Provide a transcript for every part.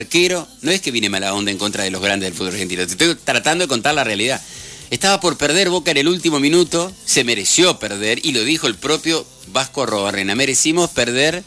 arquero, no es que vine mala onda en contra de los grandes del fútbol argentino, te estoy tratando de contar la realidad. Estaba por perder Boca en el último minuto, se mereció perder, y lo dijo el propio Vasco Arrobarrena, merecimos perder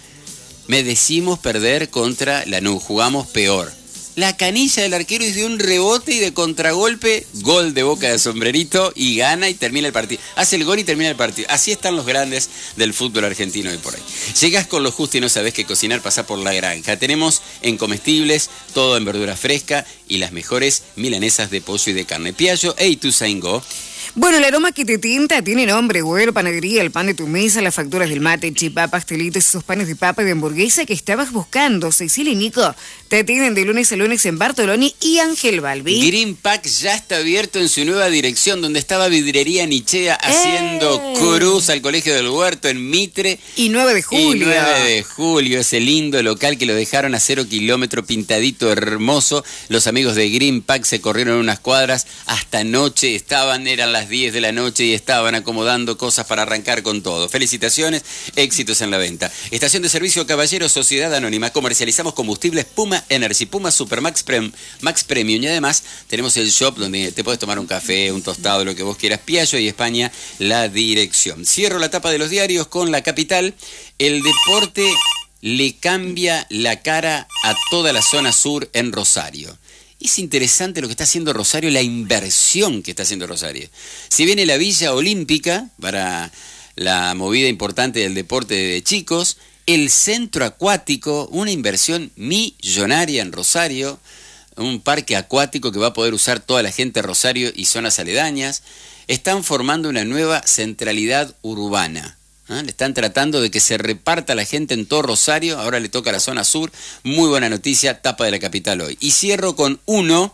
contra Lanús, jugamos peor. La canilla del arquero hizo un rebote y de contragolpe, gol de Boca de sombrerito, y gana y termina el partido. Hace el gol y termina el partido. Así están los grandes del fútbol argentino de por ahí. Llegás con lo justo y no sabés qué cocinar, pasá por La Granja. Tenemos en comestibles, todo en verdura fresca y las mejores milanesas de pollo y de carne. Piaggio e Ituzaingó. Bueno, el aroma que te tienta tiene nombre, güero, panadería, el pan de tu mesa, las facturas del mate, chipá, pastelitos, esos panes de papa y de hamburguesa que estabas buscando. Cecilia y Nico te atienden de lunes a lunes en Bartoloni y Ángel Balbi. Green Pack ya está abierto en su nueva dirección, donde estaba Vidrería Nichea haciendo cruz al Colegio del Huerto en Mitre. Y 9 de julio. Y 9 de julio, ese lindo local que lo dejaron a 0 kilómetro, pintadito, hermoso. Los amigos de Green Pack se corrieron unas cuadras hasta noche, eran las 10 de la noche y estaban acomodando cosas para arrancar con todo. Felicitaciones, éxitos en la venta. Estación de servicio Caballero, Sociedad Anónima. Comercializamos combustibles Puma Energy, Puma Super Max Premium, y además tenemos el shop donde te puedes tomar un café, un tostado, lo que vos quieras. Piaggio y España, la dirección. Cierro la tapa de los diarios con La Capital. El deporte le cambia la cara a toda la zona sur en Rosario. Es interesante lo que está haciendo Rosario, la inversión que está haciendo Rosario. Si viene la Villa Olímpica para la movida importante del deporte de chicos, el centro acuático, una inversión millonaria en Rosario, un parque acuático que va a poder usar toda la gente de Rosario y zonas aledañas. Están formando una nueva centralidad urbana. Le están tratando de que se reparta la gente en todo Rosario, ahora le toca a la zona sur. Muy buena noticia, tapa de La Capital hoy. Y cierro con una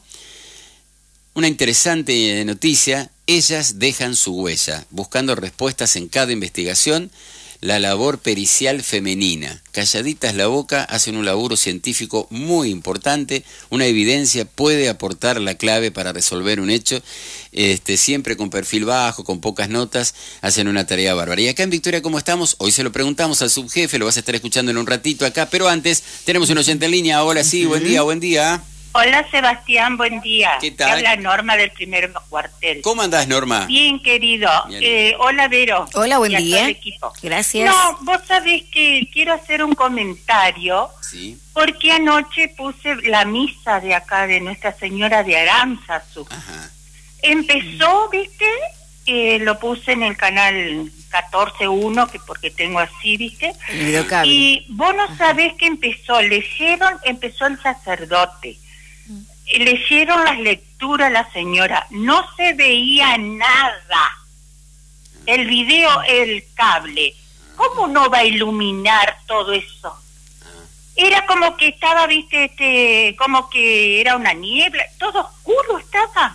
interesante noticia. Ellas dejan su huella, buscando respuestas en cada investigación. La labor pericial femenina. Calladitas la boca, hacen un laburo científico muy importante. Una evidencia puede aportar la clave para resolver un hecho. Siempre con perfil bajo, con pocas notas, hacen una tarea bárbara. Y acá en Victoria, ¿cómo estamos? Hoy se lo preguntamos al subjefe, lo vas a estar escuchando en un ratito acá, pero antes tenemos un oyente en línea. Hola, sí, buen día, buen día. Hola Sebastián, buen día. ¿Qué tal? Habla Norma del primer cuartel. ¿Cómo andás, Norma? Bien, querido. Hola, Vero. Hola, buen día. Todo el equipo. Gracias. No, vos sabés que quiero hacer un comentario. Sí. Porque anoche puse la misa de acá de Nuestra Señora de Aránzazu. Ajá. Empezó, ¿viste? Lo puse en el canal 14.1, que porque tengo así, ¿viste? El videocable. Y vos no sabés que empezó el sacerdote. Leyeron las lecturas la señora, no se veía nada. El video, el cable, ¿cómo no va a iluminar todo eso? Era como que estaba, viste, como que era una niebla, todo oscuro estaba.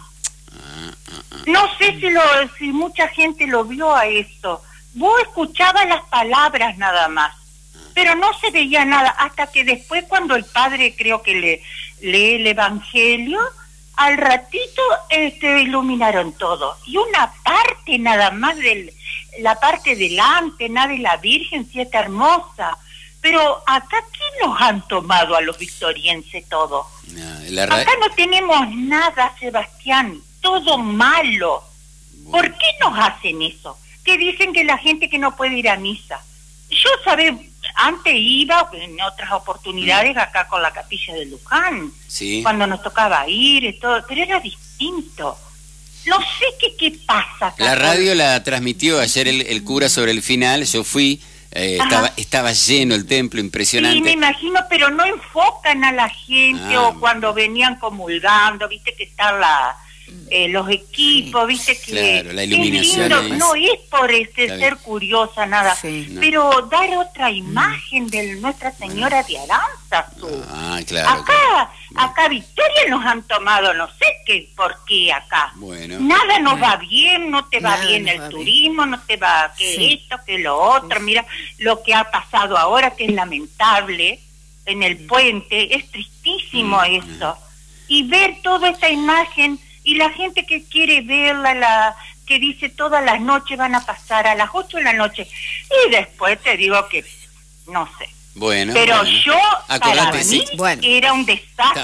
No sé si mucha gente lo vio a eso. Vos escuchabas las palabras nada más, pero no se veía nada, hasta que después cuando el padre creo que lee el Evangelio, al ratito iluminaron todo. Y una parte nada más la parte delante, nada de la Virgen, sí está hermosa. Pero acá, ¿qué nos han tomado a los victorienses todo? Acá no tenemos nada, Sebastián, todo malo. ¿Por qué nos hacen eso? Que dicen que la gente que no puede ir a misa. Yo, antes iba en otras oportunidades acá con la capilla de Luján, sí, cuando nos tocaba ir y todo, pero era distinto. No sé qué pasa acá. La radio la transmitió ayer el cura sobre el final, yo fui, estaba lleno el templo, impresionante. Sí, me imagino, pero no enfocan a la gente o cuando venían comulgando, viste que están los equipos, viste que claro, la iluminación es lindo, no es por ser curiosa nada, pero dar otra imagen de Nuestra Señora de Aránzazu. Claro. Acá Victoria nos han tomado, no sé por qué acá. Bueno. Nada nos va bien, no te va bien el turismo, no te va esto, que lo otro. Mira lo que ha pasado ahora, que es lamentable en el puente, es tristísimo eso. Y ver toda esa imagen. Y la gente que quiere verla, que dice todas las noches van a pasar a las 8 de la noche. Y después te digo que, no sé, Bueno. Pero bueno. yo, Acordate, para sí. mí, Bueno. era un desastre.